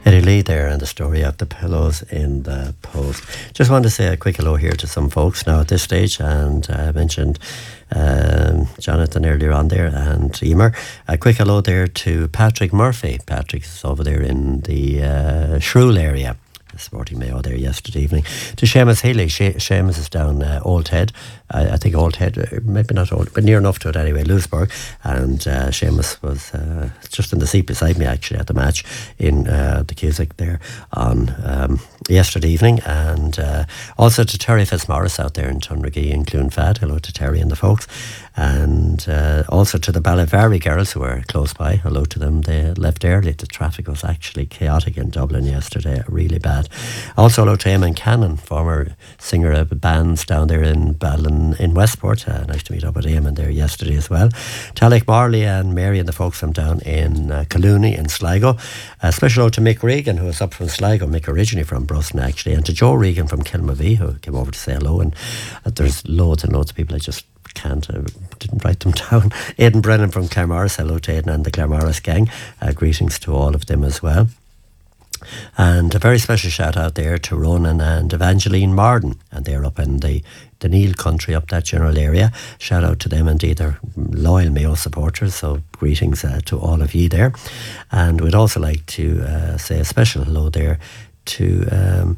Eddie Lee there and the story of the pillows in the post. Just want to say a quick hello here to some folks now at this stage, and I mentioned Jonathan earlier on there and Emer. A quick hello there to Patrick Murphy. Patrick's over there in the Shrule area. Sporting Mayo there yesterday evening. To Seamus Healy. Seamus is down Old Head. I think Old Head, maybe not Old, but near enough to it anyway, Lewisburg. And Seamus was just in the seat beside me actually at the match in the Cusack there on yesterday evening. And also to Terry Fitzmaurice out there in Tunragee and Cloonfad. Hello to Terry and the folks. And also to the Ballyvary girls who were close by. Hello to them. They left early. The traffic was actually chaotic in Dublin yesterday, really bad. Also hello to Eamon Cannon, former singer of bands down there in Ballin in Westport. Nice to meet up with Eamon there yesterday as well. Talik Marley and Mary and the folks from down in Collooney in Sligo. A special hello to Mick Regan, who was up from Sligo. Mick originally from Bruston actually, and to Joe Regan from Kilmavie, who came over to say hello. And there's loads and loads of people I just didn't write them down. Aidan Brennan from Claremorris. Hello to Aidan and the Claremorris gang. Greetings to all of them as well. And a very special shout out there to Ronan and Evangeline Marden, and they're up in the Neil country, up that general area. Shout out to them, indeed, they're loyal Mayo supporters, so greetings to all of you there. And we'd also like to say a special hello there to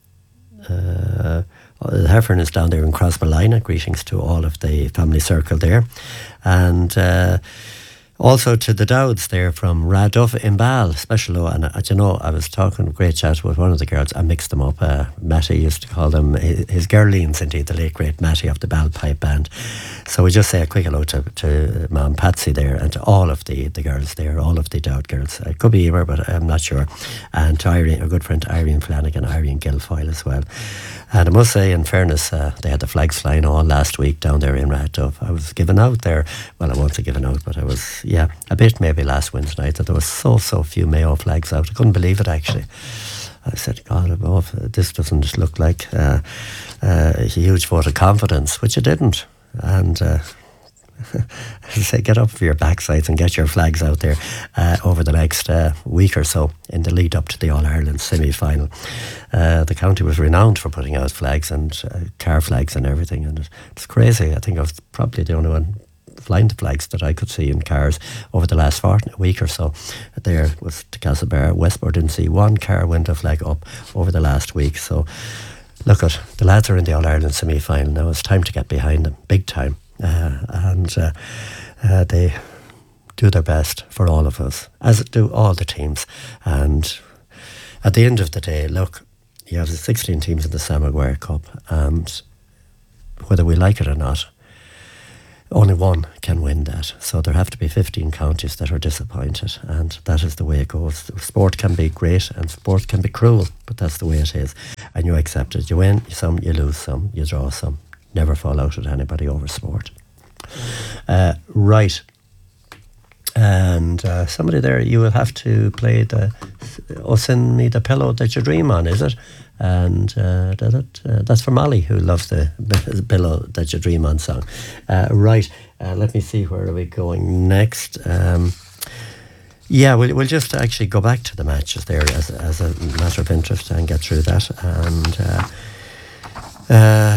Heffern is down there in Crossmolina. Greetings to all of the family circle there. And also to the Dowds there from Raduff in Ball. Special hello. And you know, I was talking great chat with one of the girls. I mixed them up. Matty used to call them his girlines, indeed, the late great Matty of the Ball Pipe Band. So we just say a quick hello to Mom Patsy there and to all of the girls there, all of the Dowd girls. It could be Emer, but I'm not sure. And to Irene, our good friend Irene Flanagan, Irene Guilfoyle as well. And I must say, in fairness, they had the flags flying all last week down there in Raduff. I was given out there. Well, I won't say given out, but I was, a bit maybe last Wednesday night that there was so few Mayo flags out. I couldn't believe it, actually. I said, God above, this doesn't look like a huge vote of confidence, which it didn't. And I say, get up for your backsides and get your flags out there over the next week or so in the lead up to the All-Ireland semi-final. The county was renowned for putting out flags and car flags and everything, and it's crazy. I think I was probably the only one flying the flags that I could see in cars over the last week or so. There was to Castlebar. Westport didn't see one car window flag up over the last week. So look at the lads are in the All-Ireland semi-final now. It's time to get behind them, big time. And they do their best for all of us, as do all the teams. And at the end of the day, look, you have the 16 teams in the Sam Maguire Cup, and whether we like it or not, only one can win that. So there have to be 15 counties that are disappointed, and that is the way it goes. Sport can be great and sport can be cruel, but that's the way it is. And you accept it. You win some, you lose some, you draw some. Never fall out with anybody over sport. Right. And somebody there, you will have to play Send Me the Pillow That You Dream On, is it? And that's for Molly, who loves the Pillow That You Dream On song. Right. Let me see, where are we going next? We'll just actually go back to the matches there as a matter of interest and get through that. And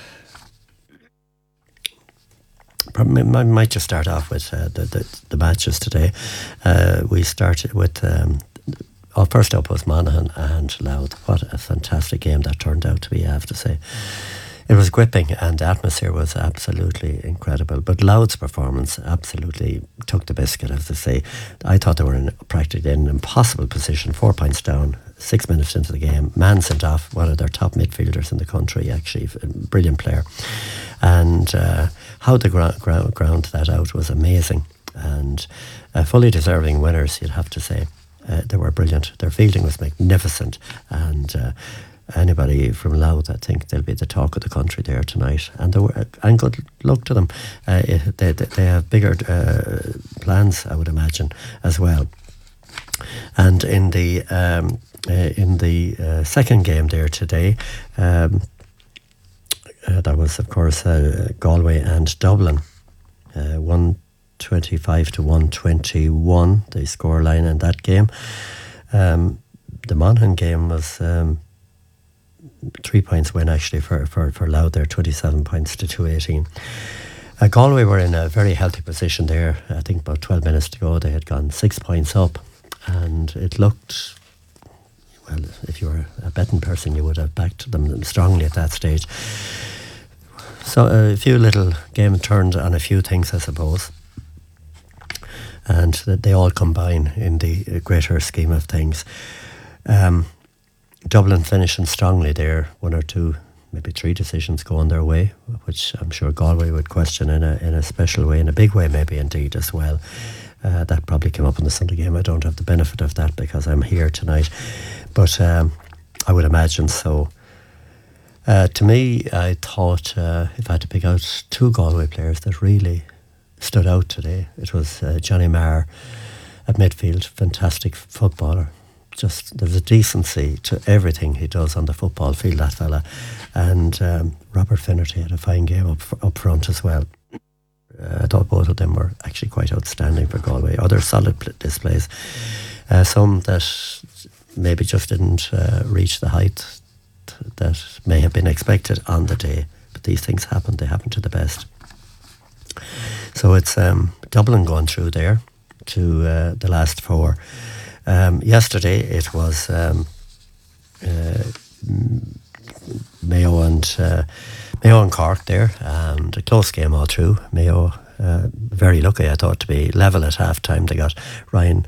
I might just start off with the matches today. We started with first up was Monaghan and Louth. What a fantastic game that turned out to be, I have to say. It was gripping and the atmosphere was absolutely incredible. But Louth's performance absolutely took the biscuit, as they say. I thought they were practically in an impossible position, 4 points down, 6 minutes into the game. Man sent off one of their top midfielders in the country, actually, a brilliant player. And how they ground that out was amazing. And fully deserving winners, you'd have to say. They were brilliant. Their fielding was magnificent. And anybody from Louth, I think they'll be the talk of the country there tonight. And good luck to them. They have bigger plans, I would imagine, as well. And in the second game there today, that was, of course, Galway and Dublin. 125 to 121, the scoreline in that game. the Monaghan game was 3 points win actually for Louth there, 27 points to 218. Galway were in a very healthy position there. I think about 12 minutes to go they had gone 6 points up, and it looked, well, if you were a betting person you would have backed them strongly at that stage. So a few little game turned on a few things, I suppose, and they all combine in the greater scheme of things. Dublin finishing strongly there, 1 or 2, maybe 3 decisions going their way, which I'm sure Galway would question in a special way, in a big way maybe indeed as well. That probably came up in the Sunday game. I don't have the benefit of that because I'm here tonight, but I would imagine so. To me, I thought if I had to pick out 2 Galway players that really stood out today, it was Johnny Marr at midfield, fantastic footballer. Just there's a decency to everything he does on the football field, that fella. And Robert Finnerty had a fine game up front as well. I thought both of them were actually quite outstanding for Galway. Other solid displays. Some that maybe just didn't reach the height that may have been expected on the day. But these things happen. They happen to the best. So it's Dublin going through there to the last 4. Yesterday it was Mayo and Cork there, and a close game all through. Mayo very lucky, I thought, to be level at half time. They got Ryan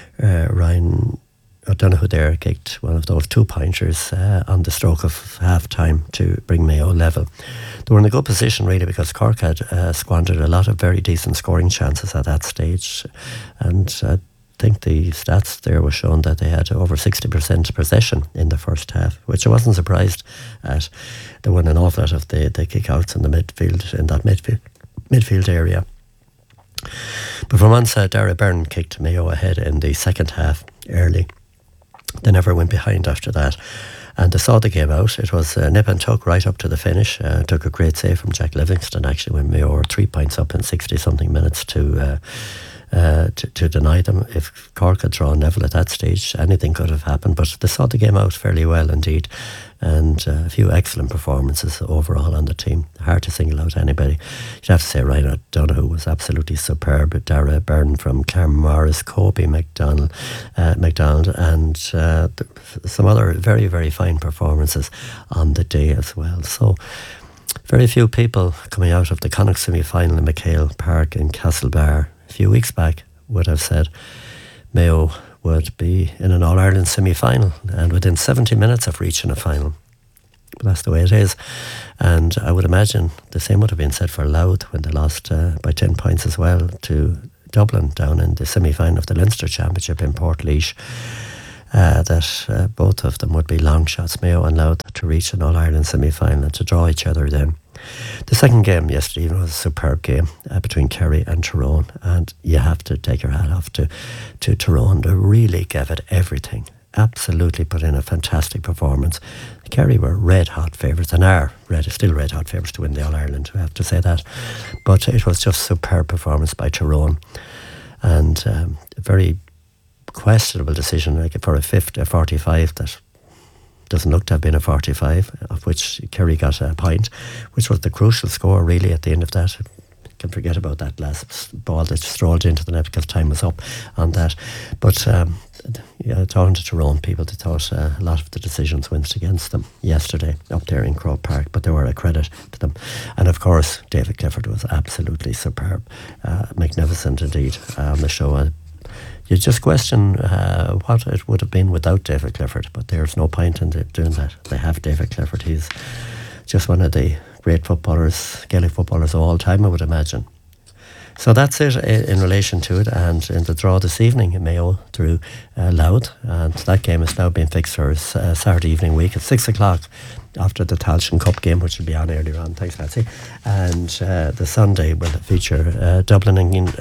O'Donoghue there kicked one of those 2-pointers on the stroke of half time to bring Mayo level. They were in a good position really because Cork had squandered a lot of very decent scoring chances at that stage, and I think the stats there were showing that they had over 60% possession in the first half, which I wasn't surprised at. They won an awful lot of the kick-outs in the midfield, in that midfield area. But from one side, Dara Byrne kicked Mayo ahead in the second half early. They never went behind after that, and they saw the game out. It was nip and tuck right up to the finish. Took a great save from Jack Livingston actually when Mayo were 3 points up in 60-something minutes to deny them. If Cork had drawn level at that stage, anything could have happened, but they saw the game out fairly well indeed, and a few excellent performances overall on the team. Hard to single out anybody. You'd have to say Ryan O'Donoghue was absolutely superb. Dara Byrne from Claremorris, Kobe McDonald, and some other very, very fine performances on the day as well. So very few people coming out of the Connacht semi-final in McHale Park in Castlebar a few weeks back would have said Mayo would be in an All-Ireland semi-final and within 70 minutes of reaching a final. But that's the way it is. And I would imagine the same would have been said for Louth when they lost by 10 points as well to Dublin down in the semi-final of the Leinster Championship in Portlaoise. That both of them would be long shots, Mayo and Louth, to reach an All-Ireland semi-final and to draw each other then. The second game yesterday evening was a superb game between Kerry and Tyrone, and you have to take your hat off to Tyrone. They really gave it everything. Absolutely put in a fantastic performance. Kerry were red-hot favourites and are still red-hot favourites to win the All-Ireland, I have to say that. But it was just a superb performance by Tyrone, and a very questionable decision, like for a 45 that doesn't look to have been a 45, of which Kerry got a point, which was the crucial score really at the end of that. You can forget about that last ball that strolled into the net because time was up on that. But talking to Tyrone people, they thought a lot of the decisions went against them yesterday up there in Croke Park, but they were a credit to them. And of course David Clifford was absolutely superb, magnificent indeed on the show. You just question what it would have been without David Clifford, but there's no point in doing that. They have David Clifford. He's just one of the great footballers, Gaelic footballers of all time, I would imagine. So that's it in relation to it. And in the draw this evening, Mayo through Louth, and that game has now been fixed for Saturday evening week at 6 o'clock after the Tailteann Cup game, which will be on earlier on. Thanks, Patsy. And the Sunday will feature Dublin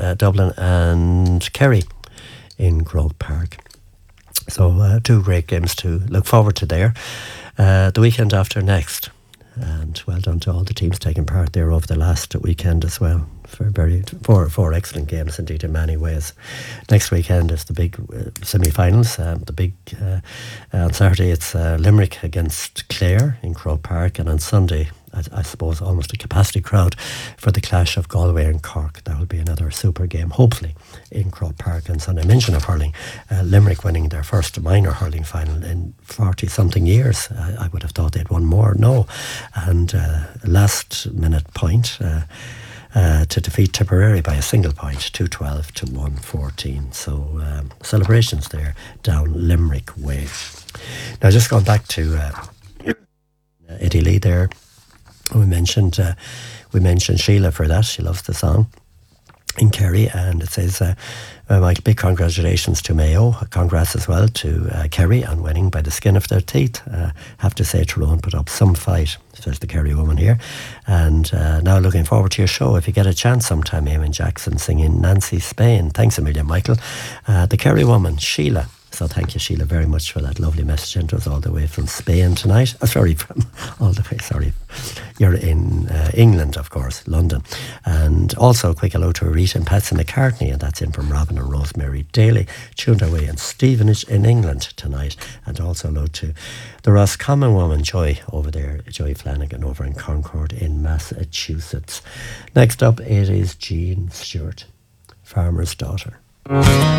and Kerry in Croke Park. So 2 great games to look forward to there. The weekend after next, and well done to all the teams taking part there over the last weekend as well. Four excellent games indeed in many ways. Next weekend is the big semi-finals. On Saturday it's Limerick against Clare in Croke Park, and on Sunday I suppose almost a capacity crowd for the clash of Galway and Cork. That will be another super game, hopefully, in Croke Park. And Sunday, mention of hurling, Limerick winning their first minor hurling final in 40-something years. I would have thought they'd won more. No. And last minute point to defeat Tipperary by a single point, 212 to 114. So celebrations there down Limerick way. Now, just going back to Eddie Lee there. We mentioned Sheila for that. She loves the song in Kerry, and it says, my big congratulations to Mayo. Congrats as well to Kerry on winning by the skin of their teeth. Have to say Tyrone put up some fight, says the Kerry woman here. And now looking forward to your show. If you get a chance sometime, Eamon Jackson singing Nancy Spain. Thanks a million, Michael. The Kerry woman, Sheila. So thank you, Sheila, very much for that lovely message. And it was all the way from Spain tonight. You're in England, of course, London. And also a quick hello to Rita and Patsy McCartney, and that's in from Robin and Rosemary Daly, tuned away in Stevenage in England tonight. And also hello to the Roscommon woman, Joy, over there, Joy Flanagan, over in Concord in Massachusetts. Next up, it is Jean Stewart, Farmer's Daughter.